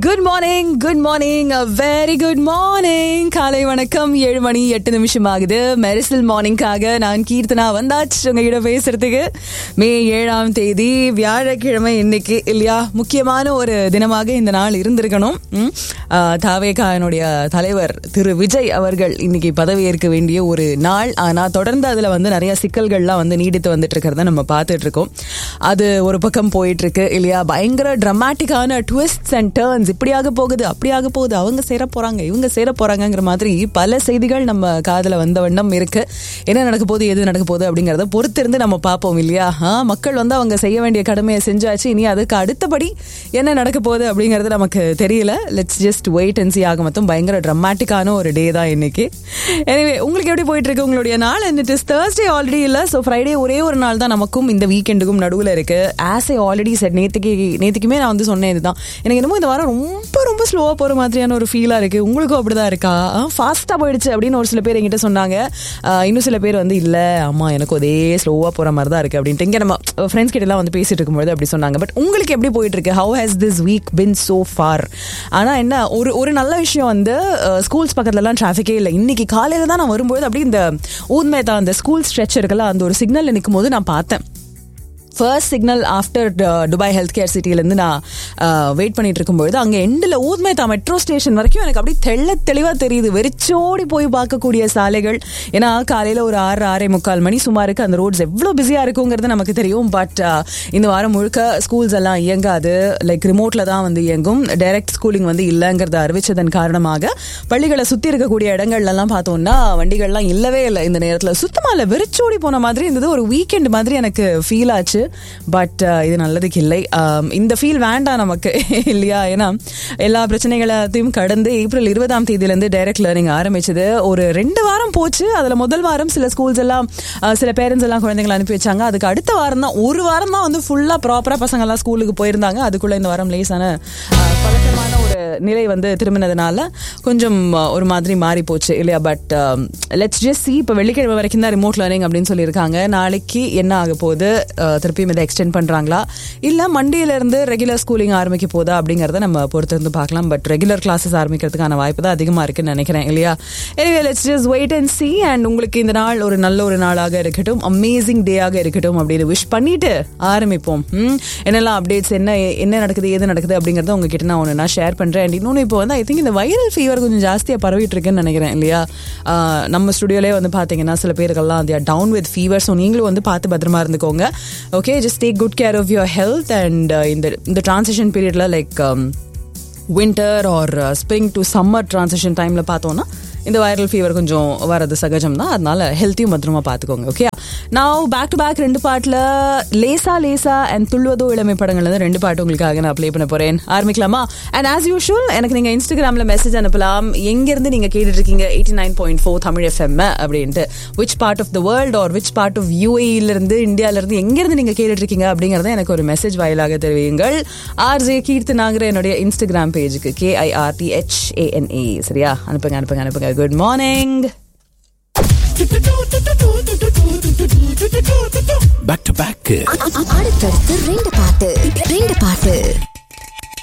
Good morning very good morning. காலை வணக்கம். 7 மணி 8 நிமிஷம் ஆகுது. மெரிசல் மார்னிங்காக நான் கீர்த்தனா வந்தாச்சு உங்ககிட்ட பேசுறதுக்கு. மே 7ஆம் தேதி வியாழக்கிழமை இன்னைக்கு இல்லையா? முக்கியமான ஒரு தினமாக இந்த நாள் இருந்திருக்கணும். தாவேகானுடைய தலைவர் திரு விஜய் அவர்கள் இன்னைக்கு பதவியேற்க வேண்டிய ஒரு நாள். ஆனா தொடர்ந்து அதுல வந்து நிறைய சிக்கல்கள்லாம் வந்து நீடித்து வந்துட்டு இருக்கிறத நம்ம பார்த்துட்டு இருக்கோம். அது ஒரு பக்கம் போயிட்டு இருக்கு இல்லையா? பயங்கர டிராமாட்டிக்கான ட்விஸ்ட்ஸ் அண்ட் டர்ன்ஸ். இப்படியாக போகுது, அப்படியாக போகுது, அவங்க சேர போறாங்க, இவங்க சேர போறாங்கிற மாதிரி பல செய்திகள் நம்ம காதுல வந்த வண்ணம் இருக்கு. என்ன நடக்க போகுது, எது நடக்க போகுது அப்படிங்கறத பொறுத்திருந்து நம்ம பார்ப்போம் இல்லையா? மக்கள் வந்து அவங்க செய்ய வேண்டிய கடமையை செஞ்சாச்சு. இனி அதுக்கு அடுத்தபடி என்ன நடக்க போகுது அப்படிங்கறது நமக்கு தெரியல. Let's just wait and see. ஆக மொத்தம் பயங்கர டிராமாட்டிக்கான ஒரு டே தான் இன்னைக்கு. எனிவே, உங்களுக்கு எப்படி போயிட்டு இருக்கு உங்களுடைய நாள்? And it is Thursday already இல்ல. ஸோ ஃப்ரைடே ஒரே ஒரு நாள் தான் நமக்கும் இந்த வீக்கெண்டுக்கும் நடுவில் இருக்கு. ஆஸ் ஐ ஆல்ரெடி செட், நேற்றுக்குமே நான் வந்து சொன்னேன் இதுதான். எனக்கு என்னமோ இந்த வாரம் ரொம்ப ரொம்ப ஸ்லோவா போற மாதிரியான ஒரு ஃபீலா இருக்கு. உங்களுக்கும் அப்படிதான் இருக்கா? ஃபாஸ்டா போயிடுச்சு அப்படின்னு ஒரு சில பேர் என்கிட்ட சொன்னாங்க. இன்னும் சில பேர் வந்து இல்ல, ஆமா எனக்கு அதே ஸ்லோவா போற மாதிரி தான் இருக்கு அப்படின்ட்டு இங்க நம்ம ஃப்ரெண்ட்ஸ் கிட்ட எல்லாம் வந்து பேசிட்டு இருக்கும்போது அப்படி சொன்னாங்க. பட் உங்களுக்கு எப்படி போயிட்டு இருக்கு? Have has this week bin so for? ஆனா என்ன ஒரு நல்ல விஷயம் வந்து ஸ்கூல்ஸ் பக்கத்துல எல்லாம் டிராஃபிக்கே இல்லை. இன்னைக்கு காலையில தான் நான் வரும்போது அப்படி இந்த ஊத்மேதா அந்த ஸ்கூல் ஸ்ட்ரெச் இருக்குல்ல, அந்த ஒரு சிக்னல் நிற்கும் போது நான் பார்த்தேன். First signal after Dubai health care சிட்டிலேருந்து நான் வெயிட் பண்ணிட்டு இருக்கும்பொழுது அங்கே எண்டில் ஊத்மேதா மெட்ரோ ஸ்டேஷன் வரைக்கும் எனக்கு அப்படியே தெளிவாக தெரியுது. வெறிச்சோடி போய் பார்க்கக்கூடிய சாலைகள். ஏன்னா காலையில் ஒரு 6-6:45 மணி சுமாருக்கு அந்த ரோட்ஸ் எவ்வளோ பிஸியாக இருக்குங்கிறது நமக்கு தெரியும். பட் இந்த வாரம் முழுக்க ஸ்கூல்ஸ் எல்லாம் இயங்காது. லைக் ரிமோட்டில் தான் வந்து இயங்கும். டைரக்ட் ஸ்கூலிங் வந்து இல்லைங்கிறத அறிவிச்சதன் காரணமாக பள்ளிகளை சுற்றி இருக்கக்கூடிய இடங்கள்லாம் பார்த்தோம்னா வண்டிகள்லாம் இல்லவே இல்லை. இந்த நேரத்தில் சுத்தமாக இல்லை, வெறிச்சோடி போன மாதிரி இருந்தது. ஒரு வீக்கெண்ட் மாதிரி எனக்கு ஃபீல் ஆச்சு. பட் இது நல்லதுக்கு இல்லை. இந்த ஃபீல் வேண்டாம் நமக்கு இல்லையா? ஏன்னா எல்லா பிரச்சனைகளையும் கடந்து ஏப்ரல் 20ஆம் தேதியிலேருந்து டைரக்ட் லேர்னிங் ஆரம்பிச்சது. ஒரு 2 வாரம் போச்சு. அதில் முதல் வாரம் சில ஸ்கூல்ஸ் எல்லாம் சில பேரண்ட்ஸ் எல்லாம் குழந்தைங்களை அனுப்பி வச்சாங்க. அதுக்கு அடுத்த வாரம் தான், ஒரு வாரம் தான் வந்து ஃபுல்லாக ப்ராப்பராக பசங்க எல்லாம் ஸ்கூலுக்கு போயிருந்தாங்க. அதுக்குள்ள இந்த வாரம் லேசான பழக்கமான ஒரு நிலை வந்து திரும்பினதுனால கொஞ்சம் ஒரு மாதிரி மாறி போச்சு இல்லையா? But let's just see. இப்போ வெள்ளிக்கிழமை வரைக்கும் தான் ரிமோட் லேர்னிங் அப்படின்னு சொல்லியிருக்காங்க. நாளைக்கு என்ன ஆக போகுது, திருப்பியும் இதை எக்ஸ்டெண்ட் பண்றாங்களா இல்ல மண்டேல இருந்து ரெகுலர் ஸ்கூலிங் ஆரம்பிக்க போதா அப்படிங்கறத நம்ம பொறுத்திருந்து பார்க்கலாம். பட் ரெகுலர் கிளாஸஸ் ஆரம்பிக்கிறதுக்கான வாய்ப்பு தான் அதிகமா இருக்குன்னு நினைக்கிறேன் இல்லையா? Anyway, let's just wait and see. And உங்களுக்கு இந்த நாள் ஒரு நல்ல ஒரு நாளாக இருக்கட்டும், அமேசிங் டேயாக இருக்கட்டும் அப்படின்னு விஷ் பண்ணிட்டு ஆரம்பிப்போம். என்னெல்லாம் அப்டேட்ஸ், என்ன நடக்குது, ஏது நடக்குது அப்படிங்கறத உங்ககிட்ட நான் ஒன்று ஷேர் பண்றேன். அண்ட் இன்னொன்று இப்போ வந்து ஐ திங்க் இந்த வைரல் ஃபீவர் கொஞ்சம் ஜாஸ்தியாக பரவிட்டு இருக்குன்னு நினைக்கிறேன் இல்லையா? நம்ம ஸ்டுடியோலே வந்து பார்த்தீங்கன்னா சில பேருக்கெல்லாம் டவுன் வித் ஃபீவர். ஸோ நீங்களும் வந்து பார்த்து பத்திரமா இருந்துக்கோங்க. Okay, just take good care of your health. And in the transition period la, like winter or spring to summer transition time la pathona இந்த வைரல் ஃபீவர் கொஞ்சம் வரது சகஜம் தான். அதனால ஹெல்த்தையும் பத்திரமா பார்த்துக்கோங்க. ஓகே, நான் பேக் டு பேக் 2 பாட்டில் லேசா அண்ட் துள்ளுவதோ இளமை படங்கள்ல 2 பாட்டு உங்களுக்காக நான் ப்ளே பண்ண போறேன். ஆரம்பிக்கலாமா? அண்ட் ஆஸ் யூஷுவல் எனக்கு நீங்க இன்ஸ்டாகிராம்ல மெசேஜ் அனுப்பலாம். எங்கிருந்து நீங்க கேட்டுட்டு இருக்கீங்க 89.4 தமிழ் FM அப்படின்ட்டு. Which part of the world R which part of UAE இருந்து, இந்தியால இருந்து எங்கிருந்து நீங்க கேட்டுட்டு இருக்கீங்க அப்படிங்கறத எனக்கு ஒரு மெசேஜ் வாயிலாக தெரிவியுங்கள். RJ கீர்த்தனாங்கிற என்னுடைய இன்ஸ்டாகிராம் பேஜுக்கு KIRTHANA. சரியா? அனுப்புங்க. Good morning. Back to back. அடுத்தடுத்து 2 பாட்டு